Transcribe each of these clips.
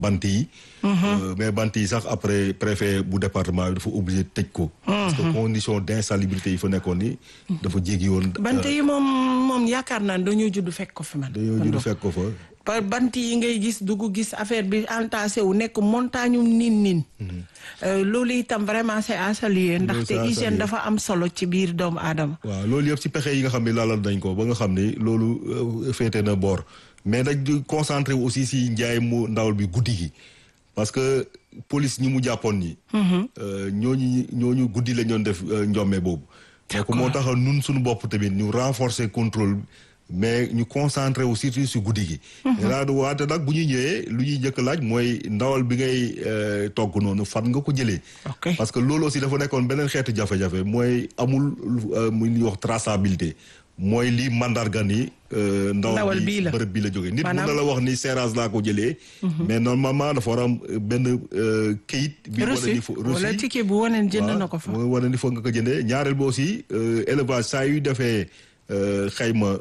bant yi. Mais bant yi sax après préfet bu département bi dafa obligé tëj ko. parce que condition d'insalubrité yi fa nekkoon ni dafa jéggi woon. bant yi moom yaakaar naa dañoo judd fekk ko fi man. dañoo judd fekk ko fa. par bant yi ngay gis dugg gis affaire bi entassé wu nekk montagne nin. loolu itam vraiment c'est à saluer ndaxte hygiène dafa am solo ci biir doomu aadama. waaw loolu yëpp ci pexe yi nga xam ne laalal nañ ko ba nga xam ne loolu féete na boor mais dañ di concentré aussi si njaay mu ndawal bi guddi gi parce que police ñi mu jàppoon ñi. ñooñu guddi la ñoon def njomme boobu. donc moo tax nun suñu bopp tamit ñu renforcer contrôle. mais ñu concentré wu surtout si guddi gi. waate nag bu ñuy ñëwee lu ñuy njëkk laaj mooy ndawal bi ngay togg noonu fan nga ko jëlee. parce que loolu aussi dafa nekkoon beneen xeetu jafe-jafe mooy amul mu ñuy wax traçabilité mooy lii mandarga ni. ndawal bi bërëb bi la jógee. nit mun na la wax ni Seras laa ko jëlee. mais normalement dafa war am benn kayit. bi wane ni fo reçu wala ticket bu wane jënd na ko fa. wane ni foog nga ko jëndee ñaareel bi aussi élevage saa yu defee. xayma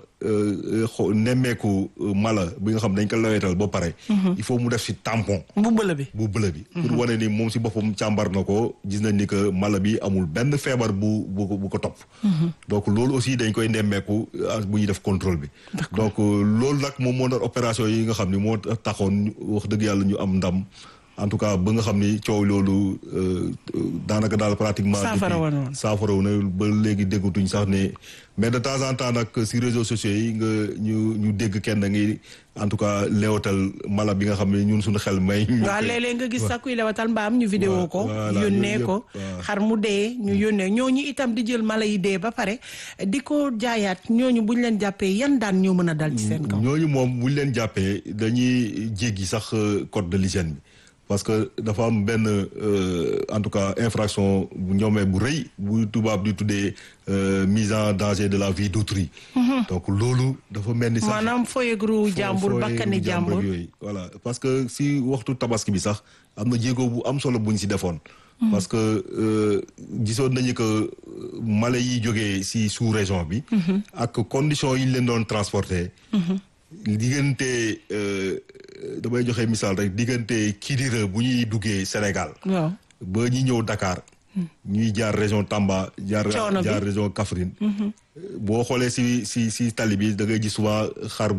nemmeeku mala bi nga xam dañ ko lawetal ba pare. il faut mu def ci tampon. bu bëla bi. pour wane ni moom ci boppam càmbar na ko gis nañ ni que mala bi amul benn feebar bu ko topp. donc loolu aussi dañ koy nemmeeku bu ñuy def contrôle bi. donc loolu nag moom moo doon opération yi nga xam ni moo taxoon wax dëgg yàlla ñu am ndam. en tout cas ba nga xam ni coow loolu daanaka daal pratiquement. saafara woon na ba léegi déggatuñ sax ne mais de temps en temps nag si réseaux sociaux yi nga ñu dégg kenn ngi en tout cas lewatal mala bi nga xam ne ñun suñu xel may. waaw léeg-léeg nga gis sax kuy lewatal mbaam ñu vidéo ko. yónnee ko xar mu dee ñu yónnee ñooñu itam di jël mala yi dee ba pare di ko jaayaat ñooñu buñ leen jàppee yan daan ñoo mën a dal ci seen kaw. ñooñu moom buñ leen jàppee dañuy jéggi sax code de l'hygiène bi. parce que dafa am benn en tout cas infraction bu ñoomee bu rëy bu tubaab di tuddee mise en danger de la vie d'autrui. donc loolu dafa mel ni sax maanaam foyegru jàmbur bakkani jàmbur yooyu voilà parce que si waxtu tabaski bi sax am na jéego bu am solo buñ si defoon. parce que gisoon nañu que mala yi jógee si sous région bi. ak conditions yi ñu leen doon transporter. diggante damay joxe misaal rek diggante Kidira bu ñuy duggee Sénégal. waaw ba ñi ñëw Dakar. ñuy jaar région Tamba. jaar région Kaffrine. boo xoolee si tali bi da ngay gis souvent xar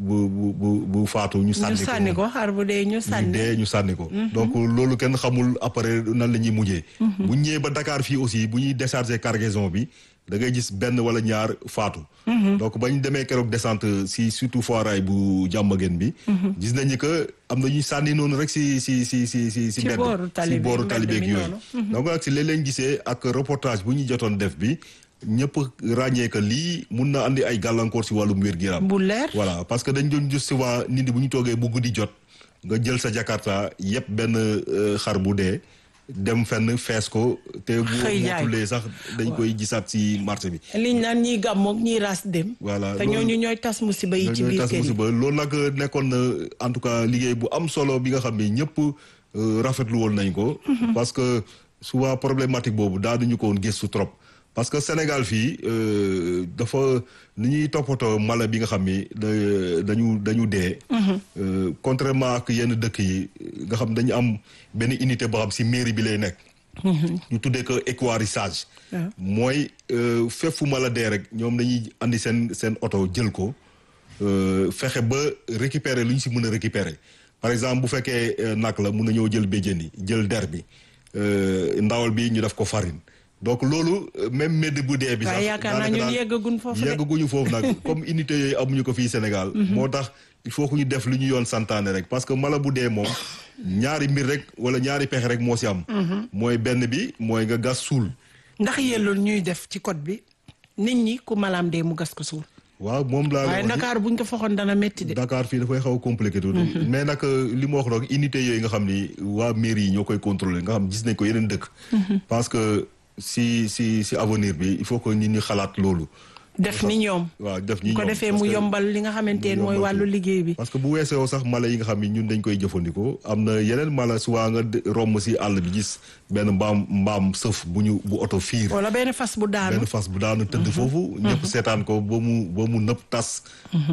bu faatu. ñu sànni ko xar bu dee ñu sànni ko. donc loolu kenn xamul après nan la ñuy mujjee. bu ñëwee ba Dakar fii aussi bu ñuy décharger cargaison bi. da ngay gis benn wala ñaar faatu. donc bañ demee keroog descente si surtout foiraay bu Diamaguène bi. gis nañu que am na ñuy sànni noonu rek si mbedd si booru tali beeg yooyu. donc nag si léeg-léeg gisee ak reportage bu ñu jotoon def bi ñëpp ràññee que lii mun na andi ay gàllankoor si wàllum wér-gu-yaram. bu leer voilà parce que dañ doon gis souvent nit ñi bu ñu toogee bu guddi jot nga jël sa Jakarta yëpp benn xar bu dee. dem fenn fees ko te bu motulee sax dañ koy gisaat ci marché bi. liñ naan ñiy gàmmoog ñiy ras dem. voilà te ñooñu ñooy tas musiba yi ci biir kër yi. loolu nag nekkoon na en tout cas liggéey bu am solo bi nga xam ne ñëpp rafetlu woon nañ ko. parce que souvent problématique boobu daanuñu ko woon gëstu trop. parce que Sénégal fii dafa ni ñuy toppatoo mala bi nga xam ni dañu dee. contrairement ak yenn dëkk yi nga xam dañu am benn unité boo xam si mairie bi lay nekk. ñu tuddee ko équarrissage. mooy fépp fu mala dee rek ñoom dañuy andi seen oto jël ko fexe ba récupérer lu ñu si mën a récupérer par exemple bu fekkee nag la mun na ñëw jël béjjén yi jël der bi ndawal bi ñu def ko farine. donc loolu même médd bu dee bi sax. waaw yaakaar naa ñun yeggaguñu foofu nag comme unité yooyu amuñu ko fii Sénégal. moo tax il faut que ñu def lu ñu yoon santaane rek parce que mala bu dee moom ñaari mbir rek wala ñaari pexe rek moo si am. mooy benn bi mooy nga gas suul. ndax yellul ñuy def ci code bi nit ñi ku malaam dee mu gas ko suul. waaw moom laa waaye Dakar buñ ko foxoon dana métti de. Dakar fii dafay xaw a compliqué tuuti. mais nag li ma wax rek unité yooyu nga xam ni waa mairie yi ñoo koy contrôler nga xam gis nañ ko yeneen dëkk. parce que si avenir bi il faut que nit ñi xalaat loolu def ni ñoom. waaw def ni ñoom ko defee mu yombal li nga xamante ne mooy wàllu liggéey bi. parce que bu weesoo sax mala yi nga xam ni ñun dañ koy jëfandikoo am na yeneen mala suwaa nga romb si àll bi gis benn mbaam sëf bu oto fiir. wala benn fas bu daanu tëdd foofu. ñëpp seetaan ko ba mu nëpp tas.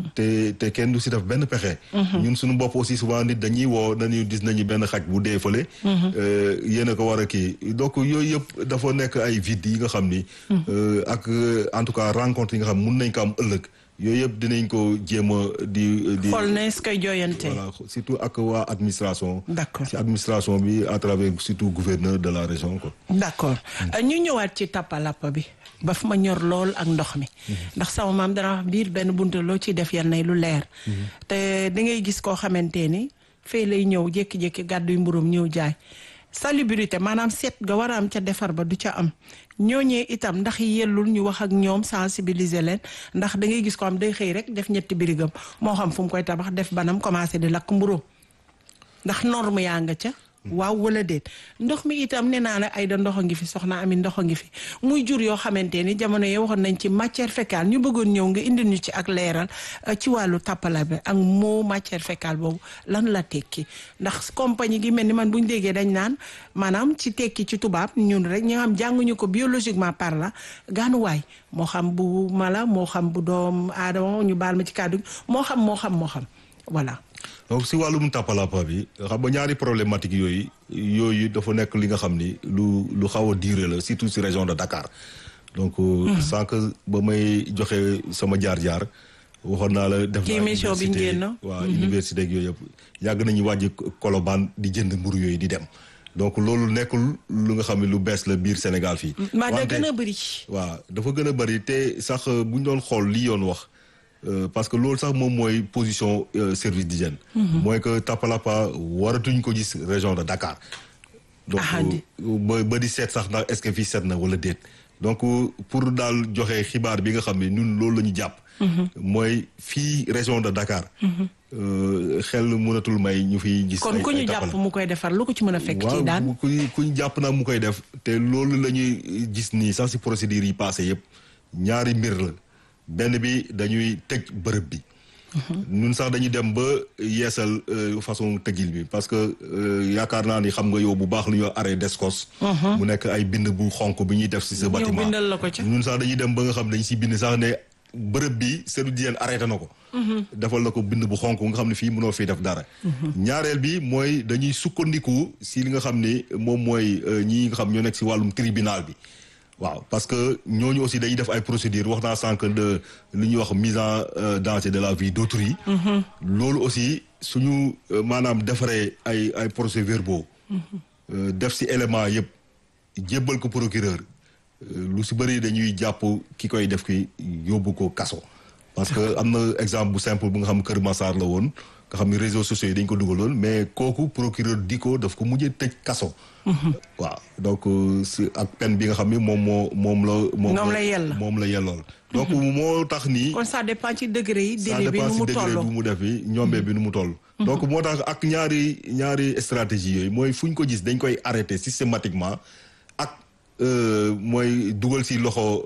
te kenn du si def benn pexe. ñun suñu bopp aussi souvent nit dañuy woo dañuy gis nañu benn xaj bu dee fële. yéen a ko war a kii donc yooyu yëpp dafa nekk ay vide yi nga xam ni. ak en tout cas rencontre yi nga xam mun nañ ko am ëllëg yooyu yëpp dinañ ko jéem a di xool ne est-ce que jooyante. voilà surtout ak waa administration. d'accord ci administration bi à travers surtout gouverneur de la région quoi. d'accord ñu ñëwaat ci Tapalapa bi ba fu ma ñor lool ak ndox mi. ndax sama maam dana wax biir benn bunte loo ciy def yan nay lu leer. te da ngay gis koo xamante ni fee lay ñëw jékki-jékki gàddu yu mburum ñëw jaay. salubrité maanaam seet nga war a am ca defar ba du ca am ñooñee itam ndax yellul ñu wax ak ñoom sensibiliser leen ndax da ngay gis ko am day xëy rek def ñetti birigam moo xam fu mu koy tabax def banam commencé di lakk mburóom ndax norme yaa nga ca waaw wala déet ndox mi itam nee naa la ay da ndox a ngi fi soxna Ami ndox a ngi fi muy jur yoo xamante ni jamono yi waxoon nañ ci matière fécale ñu bëggoon ñëw nga indi ñu ci ak leeral ci wàllu Tapalapa ak moo matière fécale boobu lan la tekki ndax compagnie gi mel ni man bu ñu déggee dañ naan maanaam ci tekki ci tubaab ñun rek ñi nga xam jànguñu ko biologiquement parlant gaanuwaay moo xam bu mala moo xam bu doom aadama ñu baal ma ci kàddu moo xam voilà. donc si wàllum Tapalapa bi xam nga ñaari problématique yooyu dafa nekk li nga xam ni lu xaw a diire la surtout si région de Dakar donc sànq ba may joxe sama jaar-jaar waxoon naa la def naa émission bi ngeen waaw université ak yooyu yëpp yàgg nañu wàjji Colobane di jënd mburu yooyu di dem donc loolu nekkul lu nga xam ne lu bees la biir Sénégal fii maa da gën a bëri waaw dafa gën a bëri te sax bu ñu doon xool li yoon wax parce que loolu sax moom mooy position service d'hygiène mooy que Tapalapa waratuñ ko gis région de Dakar donc ba di seet sax ndax est-ce que fii seet na wala déet donc pour daal joxe xibaar bi nga xam ne ñun loolu la ñu jàpp mooy fii région de Dakar xel mënatul may ñu fiy gis kon ku ñu jàpp mu koy defar lu ko ci mën a fekk ci daan ku ñu jàpp nag mu koy def te loolu la ñuy gis nii sax si procédures yi passé yëpp ñaari mbir la benn bi dañuy tëj bërëb bi ñun sax dañuy dem ba yeesal façon tëjil bi parce que yaakaar naa ni xam nga yow bu baax lu ñuy arrêt d'escos mu nekk ay bind bu xonk bi ñuy def si sa bâtiment ñun sax dañuy dem ba nga xam dañ si bind sax ne bërëb bi service d'hygiène arrêté na ko defal na ko bind bu xonk nga xam ne fii mënoo fii def dara ñaareel bi mooy dañuy sukkandiku si li nga xam ni moom mooy ñi nga xam ñoo nekk si wàllum tribunal bi waaw parce que ñooñu aussi dañuy def ay procédures wax naa sànq de li ñuy wax mise en danger de la vie d'autrui loolu aussi suñu maanaam defaree ay procès-verbaux def si élément yëpp jébbal ko procureur lu si bëri dañuy jàpp ki koy def ki yóbbu ko kaso parce que am na exemple bu simple bu nga xam Kër Massar la woon nga xam ni réseaux sociaux yi dañ ko dugaloon mais kooku procureur di ko daf ko mujjee tëj kaso waaw donc si ak peine bi nga xam ni moom la yellool donc moo tax nii kon ça dépend ci degré yi délit bi nu mu toll bi mu def bi ñombee bi nu mu toll donc moo tax ak ñaari stratégie yooyu mooy fu ñu ko gis dañ koy arrêter systématiquement ak mooy dugal si loxo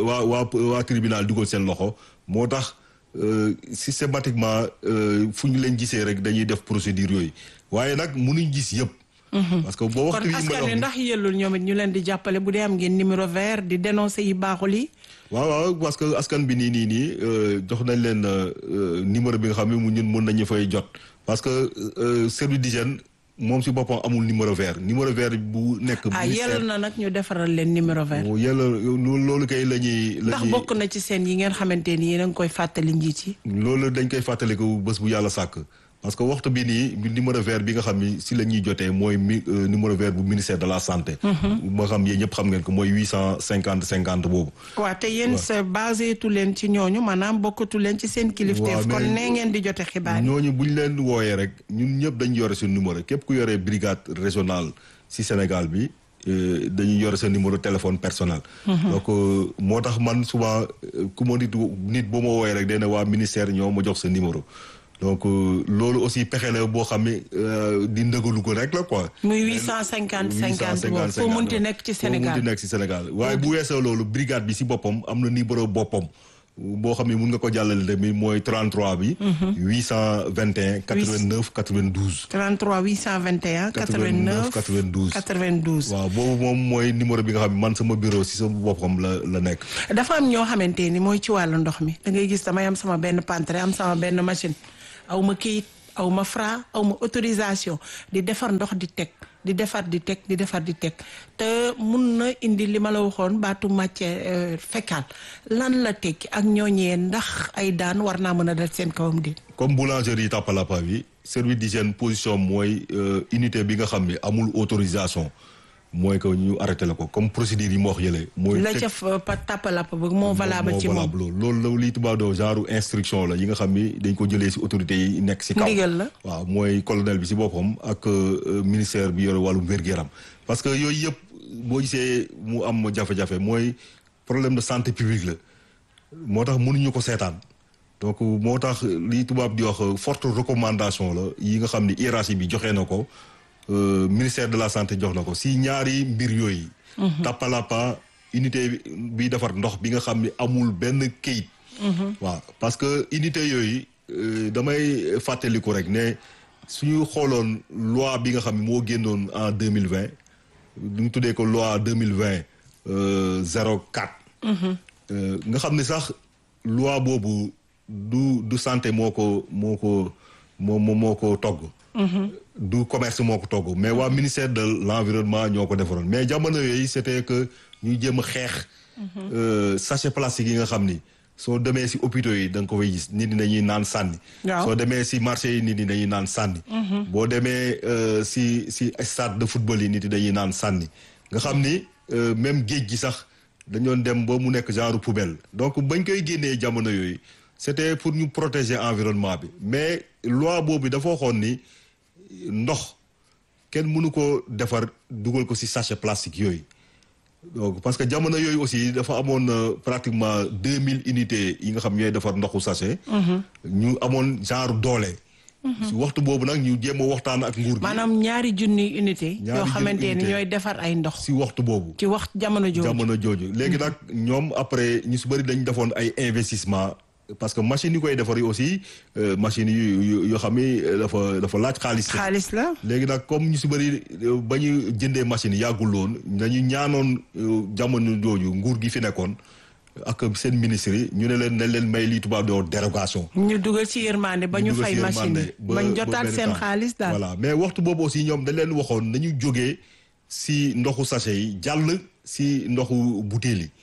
waa tribunal dugal seen loxo moo tax systématiquement fu ñu leen gisee rek dañuy def procédure yooyu waaye nag mënuñ gis yëpp parce que boo waxtu kon askan wi ndax yellul ñoom it ñu leen di jàppale bu dee am ngeen numéro vert di dénoncer yi baaxul yi waaw parce que askan bi nii jox nañ leen numéro bi nga xam ne ñun mën nañu fay jot parce que service d'hygiène moom si boppam amul numéro vert bu nekk yell na nag ñu defaral leen numéro vert loolu kay la ñuy ndax bokk na ci seen yi ngeen xamante ni yéen a ngi koy fàttali njiit yi loolu dañ koy fàttali ko bés bu yàlla sàkk parce que waxtu bi nii numéro vert bi nga xam ni si la ñuy jotee mooy numéro vert bu ministère de la santé moo xam yéen ñëpp xam ngeen ko mooy 850 boobu waaw te yéen sa basé tu leen ci ñooñu maanaam bokkatu leen ci seen kilifteef kon nee ngeen di jote xibaar yi ñooñu buñ leen wooyee rek ñun ñëpp dañu yore seen numéro képp ku yoree brigade régionale si Sénégal bi dañuy yore sa numéro téléphone personnel donc moo tax man souvent ku ma nit boo ma wooyee rek day ne waa ministère ñoo ma jox sa numéro donc loolu aussi pexe la boo xam ne di ndëgalu ko rek la quoi. muy 850 boobu foo munti nekk ci Sénégal waaye bu weesoo loolu brigade bi si boppam am na numéro boppam boo xam ne mun nga ko jàllale tamit mooy 33 bi. 821 89 92. 33 821 89 92 92. waaw boobu moom mooy numéro bi nga xam ne man sama bureau si sama boppam la nekk. dafa am ñoo xamante ni mooy ci wàllu ndox mi da ngay gis damay am sama benn pantre am sama benn machine aw ma kayit aw ma fra aw ma autorisation di defar ndox di teg di defar di teg di defar di teg te mun na indi li ma la waxoon baatu matière fécale lan la tekki ak ñooñee ndax ay daan war naa mën a dal seen kawam di. comme boulangerie Tapalapa bi service d'hygiène position mooy unité bi nga xam ne amul autorisation mooy que ñu arrêté la ko comme procédure yi moo wax yële. mooy la ca Tapalapa ba moo valable ci moom loolu li tubaab doo genre instruction la yi nga xam ni dañ ko jëlee si autorités yi nekk si kaw. ndigal la waaw mooy colonel bi si boppam ak ministère bi yore wàllum wér-gu-yaram parce que yooyu yëpp boo gisee mu am jafe-jafe mooy problème de santé publique la moo tax mënuñu ko seetaan donc moo tax li tubaab di wax forte recommandation la yi nga xam ni hiérarchie bi joxe na ko. ministère de la santé jox na ko si ñaari mbir yooyu. Tapalapa unité bi defar ndox bi nga xam ne amul benn kayit. waaw parce que unité yooyu damay fàttaliku rek ne suñu xooloon loi bi nga xam ne moo génnoon en 2020 ñu tuddee ko loi 2020 04. nga xam ne sax loi boobu du santé moo ko togg. du commerce moo ko togg mais waa ministère de l'environnement ñoo ko defaroon mais jamono yooyu c'était que ñu jéem a xeex sachet plastique yi nga xam ni soo demee si hôpitaux yi da nga ko fay gis nit ñi dañuy naan sànni soo demee si marché yi nit ñi dañuy naan sànni boo demee si stade de football yi nit ñi dañuy naan sànni nga xam ni même géej gi sax dañoon dem ba mu nekk genre poubelle donc bañ koy génnee jamono yooyu c'était pour ñu protéger environnement bi mais loi boobu dafa waxoon ni ndox kenn mënu ko defar dugal ko ci sachet plastique yooyu donc parce que jamono yooyu aussi dafa amoon pratiquement 2000 unités yi nga xam ñooy defar ndoxu sachet. ñu amoon genre doole. ci waxtu boobu nag ñu jéem a waxtaan ak nguur gi. maanaam ñaari junni unité. yoo xamante ni ñooy defar ay ndox. ci waxtu boobu. ci wax jamono jooju. léegi nag ñoom après ñu ci bari dañ defoon ay investissement. parce que machine yi koy defar yi aussi machines yoo xam ni dafa laaj xaalis la léegi nag comme ñu si bëri ba ñu jëndee machine yi yàggul woon dañu ñaanoon jamono jooju nguur gi fi nekkoon ak seen ministre yi ñu ne leen may lii tubaab doo dérogation. ñu dugal ci yërmande ba ñu fay machine yi bañ jotaat seen xaalis daal. voilà mais waxtu boobu aussi ñoom dañ leen waxoon nañu jógee si ndoxu sachet yi jàll si ndoxu butéel yi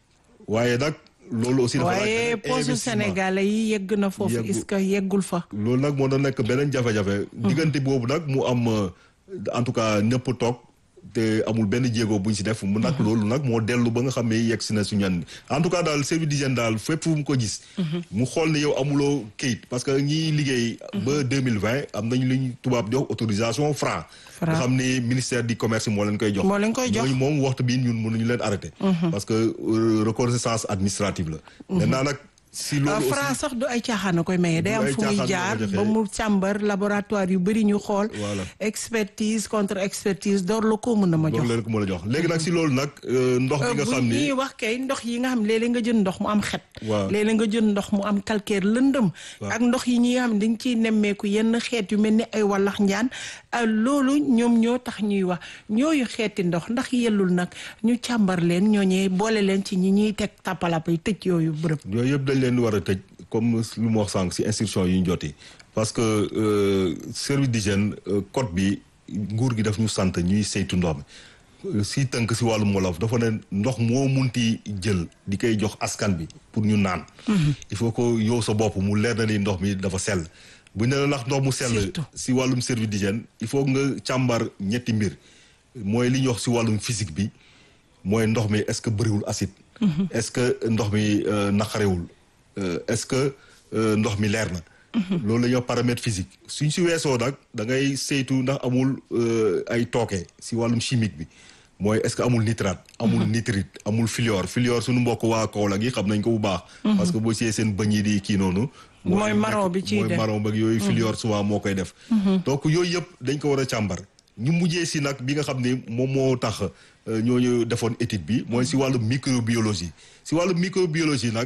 waaye nag. loolu aussi dafa waaye poche sénégalais yi yegg na foofu est-ce que yeggul fa. loolu nag moo doon nekk beneen jafe-jafe. diggante boobu nag mu am en tout cas ñëpp toog te amul benn jéego buñ si def. mu nag loolu nag moo dellu ba nga xam ne yegg si na suñu ñan en tout cas daal service d'hygiène daal fépp fu mu ko gis. mu xool ne yow amuloo kayit parce que ñiy liggéey. ba 2020 am nañu lu ñu tubaab di wax autorisation Fra. nga xam ne ministère du commerce moo leen koy jox. ñooñu moom waxtu bi ñun mënuñu leen arrêté. parce que reconnaissance administrative la. maintenant nag si loolu aussi Fra sax du ay caaxaan koy maye day am fu muy jaar ba mu càmbar laboratoire yu bëri ñu xool. expertise contre expertise door la ko mën a ma jox. door la ko mën a jox léegi nag si loolu nag ndox bi nga xam ni bu ñuy wax kay ndox yi nga xam léeg-léeg nga jël ndox mu am xet. waaw léeg-léeg nga jël ndox mu am calcaire lëndëm. ak ndox yi ñi nga xam dañ ciy nemmeeku yenn xeet yu mel ni ay wallax njaan loolu ñoom ñoo tax ñuy wax ñooyu xeeti ndox ndax yellul nag ñu càmbar leen ñooñee boole leen ci ñi ñuy teg Tapalapa yi tëj yooyu bërëb. yooyu yëpp dañ leen war a tëj comme lu ma wax sànq si instruction yi ñu joti parce que service d'hygiène code bi nguur gi daf ñu sant ñuy saytu ndox mi si tënk si wàllum wolof dafa ne ndox moo munti jël di koy jox askan bi pour ñu naan. il faut que yow sa bopp mu leer na ni ndox mi dafa sell. bu ñu ne la ndax ndox mu sell si wàllum service d'hygiène il faut nga càmbar ñetti mbir mooy li ñuy wax si wàllum physique bi mooy ndox mi est-ce que bëriwul acide. est-ce que ndox mi naqarewul. est-ce que ndox mi leer na. loolu la ñuy wax paramètre physique suñ si weesoo nag da ngay saytu ndax amul ay tooke si wàllum chimique bi mooy est-ce que amul nitrate. amul nitrite amul fluor suñu mbokk waa Kaolack yi xam nañ ko bu baax. parce que boo see seen bëñ yi di kii noonu. mooy marron bi ciy def mooy marron beeg yooyu fluor souvent moo koy def. donc yooyu yëpp dañ ko war a càmbar. ñu mujjee si nag bi nga xam ne moom moo tax ñooñu defoon étude bi mooy si wàllu microbiologie si wàllu microbiologie nag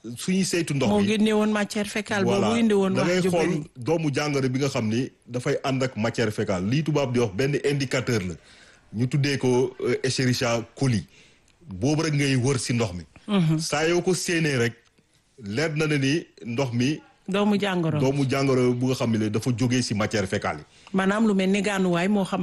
suñuy saytu ndox moo mi génne woon matière fécale boobu indi woon da ngay wax ju xool bëri. doomu jàngoro bi nga xam ni dafay ànd ak matière fécale lii tubaab di wax benn indicateur la ñu tuddee ko Escherichia coli boobu rek ngay wër si ndox mi. saa yoo ko séenee rek leer na ne ni ndox mi. doomu jàngoro bu nga xam ne dafa jógee si matière fécale yi. maanaam lu mel ni gaanuwaay moo xam